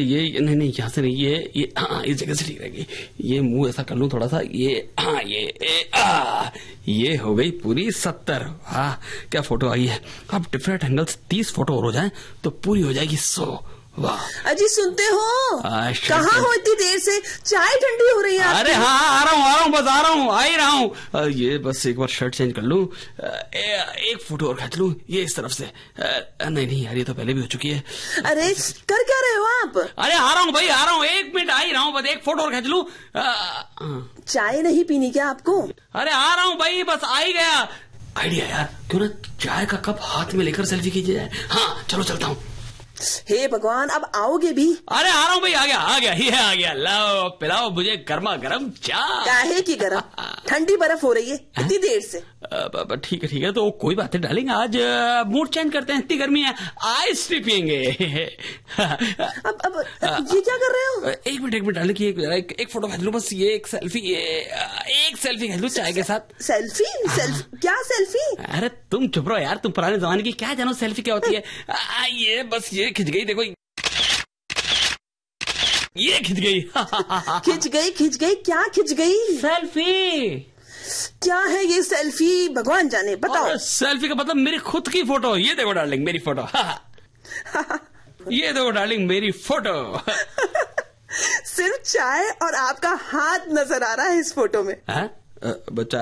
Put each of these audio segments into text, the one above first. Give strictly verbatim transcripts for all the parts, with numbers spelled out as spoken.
ये नहीं नहीं यहाँ से नहीं, ये ये हाँ इस जगह से ठीक रहेगी। ये मुंह ऐसा कर लूं थोड़ा सा, ये हाँ ये ए, आ, ये हो गई पूरी सत्तर। हाँ क्या फोटो आई है। अब डिफरेंट एंगल से तीस फोटो और हो जाए तो पूरी हो जाएगी सौ। वाह अजी सुनते हो, कहाँ हो इतनी देर से? चाय ठंडी हो रही है। अरे हाँ आ रहा हूँ आ रहा हूँ बस आ रहा हूँ आ ही रहा हूँ। ये बस एक बार शर्ट चेंज कर लूं, एक फोटो और खींच लूं ये इस तरफ से। नहीं नहीं यार ये तो पहले भी हो चुकी है। अरे कर क्या रहे हो आप? अरे आ रहा हूँ भाई आ रहा हूँ, एक मिनट आ ही रहा हूँ, बस एक फोटो और खींच लूं। चाय नहीं पीनी क्या आपको? अरे आ रहा हूँ भाई बस आ ही गया। आइडिया यार, क्यों ना चाय का कप हाथ में लेकर सेल्फी खींची जाए। हाँ चलो चलता हूँ। हे भगवान अब आओगे भी? अरे आ रहा हूँ भाई, आ गया आ गया ये आ गया। लाओ पिलाओ मुझे गर्मा गर्म चाय। काहे की गर्म? ठंडी बर्फ हो रही है इतनी देर से। ठीक है ठीक है तो कोई बात नहीं डालेंगे, आज मूड चेंज करते हैं, इतनी गर्मी है आइस टी पियेंगे। अब अब ये क्या कर रहे हो? एक मिनट एक मिनट डालें कि एक, एक फोटो खींच लूं बस, ये एक सेल्फी, ये एक सेल्फी खींच लूं चाय के साथ। सेल्फी? सेल्फी क्या सेल्फी? अरे तुम चुप रहो यार, तुम पुराने जमाने की क्या जानो सेल्फी क्या होती है। आ, ये बस ये खिंच गई, देखो ये खिंच गई। खिंच गई खिंच गई क्या खिंच गई? सेल्फी। क्या है ये सेल्फी भगवान जाने, बताओ। सेल्फी का मतलब मेरी खुद की फोटो। ये देखो डार्लिंग मेरी फोटो। ये देखो डार्लिंग मेरी फोटो। सिर्फ चाय और आपका हाथ नजर आ रहा है इस फोटो में। हा? बच्चा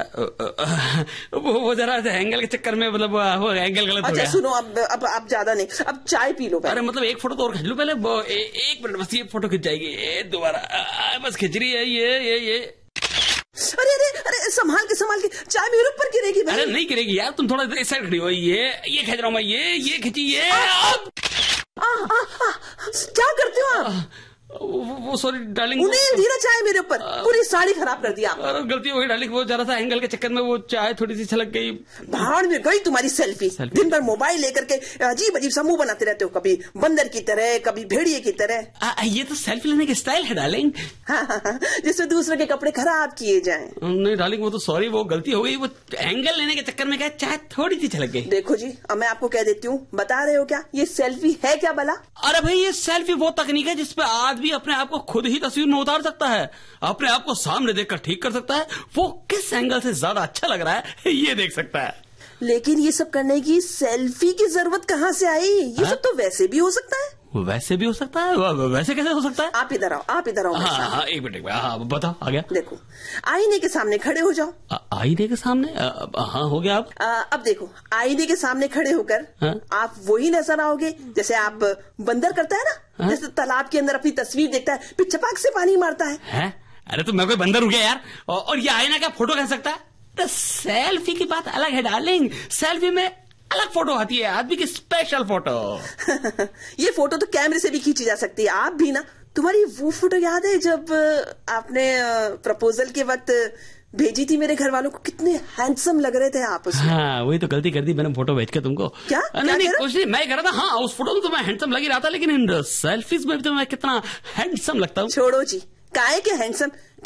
वो, वो जरा एंगल के चक्कर में मतलब वो एंगल गलत हो गया। अच्छा सुनो अब अब अब ज्यादा नहीं, अब चाय पी लो। अरे मतलब एक फोटो तो और खींच लो पहले, ए, एक मिनट बस ये फोटो खिंच जाएगी दोबारा, बस खिंच रही है ये ये ये। अरे अरे अरे संभाल के संभाल के, चाय मेरे ऊपर गिरेगी भाई। अरे नहीं गिरेगी यार, तुम थोड़ा इस साइड खड़ी हो। ये ये खींच रहा हूँ मैं, ये ये खींची ये। आ, आ, आ, आ, क्या करते हो आप? वो सॉरी डार्लिंग, उन्हें धीरे चाय मेरे ऊपर, पूरी साड़ी खराब कर दिया। अरे गलती हो गई डार्लिंग, वो जरा सा एंगल के चक्कर में वो चाय थोड़ी सी छलक गई। भाड़ में गई तुम्हारी सेल्फी। दिन भर मोबाइल लेकर के अजीब अजीब समूह बनाते रहते हो, कभी बंदर की तरह कभी भेड़िए की तरह। आ, ये तो सेल्फी लेने की स्टाइल है डार्लिंग। हाँ, हाँ, हाँ, जिसमें दूसरे के कपड़े खराब किए जाएं। नहीं डार्लिंग वो तो सॉरी, वो गलती हो गई, वो एंगल लेने के चक्कर में क्या चाय थोड़ी सी छलक गई। देखो जी अब मैं आपको कह देती हूँ, बता रहे हो क्या ये सेल्फी है क्या भला? अरे भाई ये सेल्फी वो तकनीक है जिसपे आदमी अपने आप को खुद ही तस्वीर में उतार सकता है, अपने आप को सामने देखकर ठीक कर सकता है, वो किस एंगल से ज्यादा अच्छा लग रहा है ये देख सकता है। लेकिन ये सब करने की सेल्फी की जरूरत कहाँ से आई? ये हा? सब तो वैसे भी हो सकता है। वैसे भी हो सकता है? वैसे कैसे हो सकता है? आप इधर आओ, आप इधर आओ। हाँ, हाँ, एक मिनट, हाँ, बताओ आ गया। देखो आईने के सामने खड़े हो जाओ। आ, आईने के सामने? हाँ हो गया। आप आ, अब देखो आईने के सामने खड़े होकर हाँ? आप वही नजर आओगे जैसे आप बंदर करता है ना, हाँ? जैसे तालाब के अंदर अपनी तस्वीर देखता है फिर चपाक से पानी मारता है, है? अरे तो मैं कोई बंदर हूँ क्या यार? और, और ये आईना क्या फोटो कह सकता है? तो सेल्फी की बात अलग है डार्लिंग, सेल्फी में अलग फोटो आती है, आदमी की स्पेशल फोटो। ये फोटो तो कैमरे से भी खींची जा सकती है। आप भी ना, तुम्हारी वो फोटो याद है जब आपने प्रपोजल के वक्त भेजी थी मेरे घर वालों को, कितने हैंडसम लग रहे थे आप उसमें। हाँ वही तो गलती कर दी मैंने फोटो भेज के तुमको। क्या? नहीं नहीं कुछ नहीं, मैं कह रहा था हाँ उस फोटो में तो मैं हैंडसम लग ही रहा था, लेकिन इन सेल्फीज में भी तो मैं कितना हैंडसम लगता हूँ। छोड़ो जी, काहे के हैंडसम,